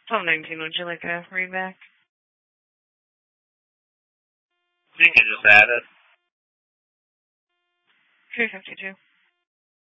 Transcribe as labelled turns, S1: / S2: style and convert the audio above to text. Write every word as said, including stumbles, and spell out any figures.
S1: twelve nineteen, would you like a read back?
S2: You can just add it.
S1: three fifty-two.